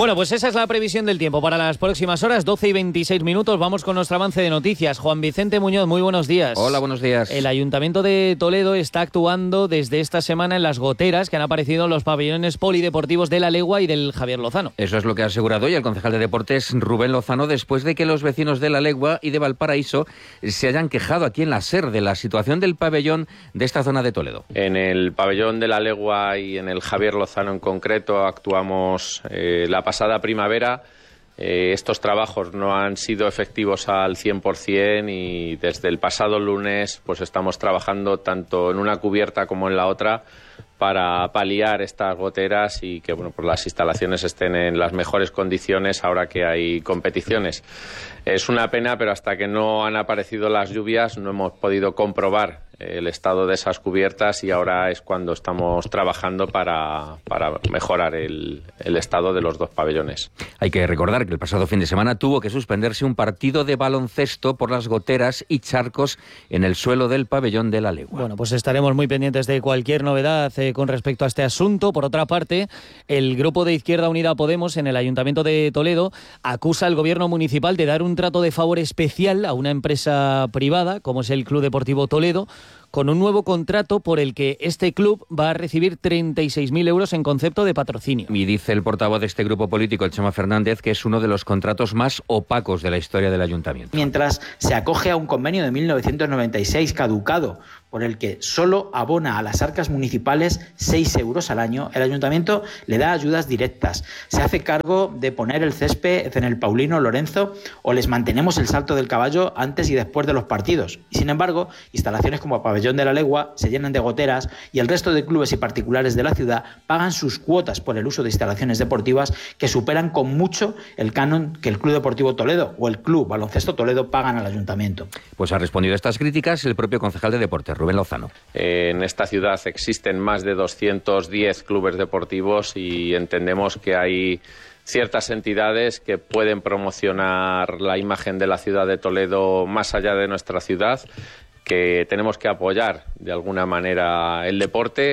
Bueno, pues esa es la previsión del tiempo para las próximas horas, 12 y 26 minutos. Vamos con nuestro avance de noticias. Juan Vicente Muñoz, muy buenos días. Hola, buenos días. El Ayuntamiento de Toledo está actuando desde esta semana en las goteras que han aparecido en los pabellones polideportivos de La Legua y del Javier Lozano. Eso es lo que ha asegurado hoy el concejal de Deportes, Rubén Lozano, después de que los vecinos de La Legua y de Valparaíso se hayan quejado aquí en la SER de la situación del pabellón de esta zona de Toledo. En el pabellón de La Legua y en el Javier Lozano en concreto actuamos la pasada primavera. Estos trabajos no han sido efectivos al 100% y desde el pasado lunes pues estamos trabajando tanto en una cubierta como en la otra para paliar estas goteras y que pues las instalaciones estén en las mejores condiciones ahora que hay competiciones. Es una pena, pero hasta que no han aparecido las lluvias no hemos podido comprobar el estado de esas cubiertas y ahora es cuando estamos trabajando para mejorar el estado de los dos pabellones. Hay que recordar que el pasado fin de semana tuvo que suspenderse un partido de baloncesto por las goteras y charcos en el suelo del pabellón de La Legua. Bueno, pues estaremos muy pendientes de cualquier novedad con respecto a este asunto. Por otra parte, el grupo de Izquierda Unida Podemos en el Ayuntamiento de Toledo acusa al gobierno municipal de dar un trato de favor especial a una empresa privada, como es el Club Deportivo Toledo, con un nuevo contrato por el que este club va a recibir 36.000 euros en concepto de patrocinio. Y dice el portavoz de este grupo político, el Chema Fernández, que es uno de los contratos más opacos de la historia del ayuntamiento. Mientras se acoge a un convenio de 1996 caducado, por el que solo abona a las arcas municipales 6 euros al año, el ayuntamiento le da ayudas directas. Se hace cargo de poner el césped en el Paulino Lorenzo o les mantenemos el salto del caballo antes y después de los partidos. Y sin embargo, instalaciones como el pabellón de La Legua se llenan de goteras y el resto de clubes y particulares de la ciudad pagan sus cuotas por el uso de instalaciones deportivas que superan con mucho el canon que el Club Deportivo Toledo o el Club Baloncesto Toledo pagan al ayuntamiento. Pues ha respondido a estas críticas el propio concejal de Deportes, Rubén Lozano. En esta ciudad existen más de 210 clubes deportivos y entendemos que hay ciertas entidades que pueden promocionar la imagen de la ciudad de Toledo más allá de nuestra ciudad, que tenemos que apoyar de alguna manera el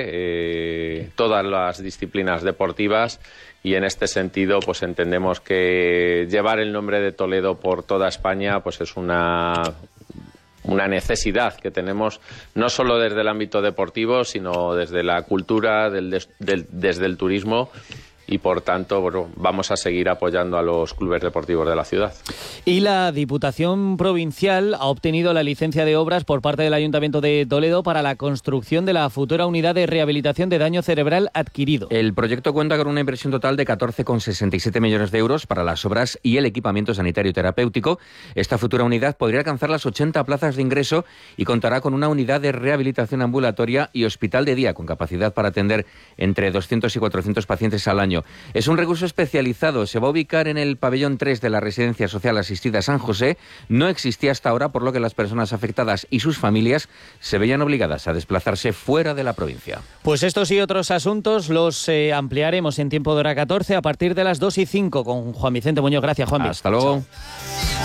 deporte, todas las disciplinas deportivas, y en este sentido pues entendemos que llevar el nombre de Toledo por toda España pues es una necesidad que tenemos no solo desde el ámbito deportivo, sino desde la cultura, desde el turismo. Y por tanto, bueno, vamos a seguir apoyando a los clubes deportivos de la ciudad. Y la Diputación Provincial ha obtenido la licencia de obras por parte del Ayuntamiento de Toledo para la construcción de la futura unidad de rehabilitación de daño cerebral adquirido. El proyecto cuenta con una inversión total de 14,67 millones de euros para las obras y el equipamiento sanitario terapéutico. Esta futura unidad podría alcanzar las 80 plazas de ingreso y contará con una unidad de rehabilitación ambulatoria y hospital de día con capacidad para atender entre 200 y 400 pacientes al año. Es un recurso especializado, se va a ubicar en el pabellón 3 de la Residencia Social Asistida San José. No existía hasta ahora, por lo que las personas afectadas y sus familias se veían obligadas a desplazarse fuera de la provincia. Pues estos y otros asuntos los ampliaremos en tiempo de hora 14 a partir de las 2:05 con Juan Vicente Muñoz. Gracias, Juanvi. Hasta luego. Chao.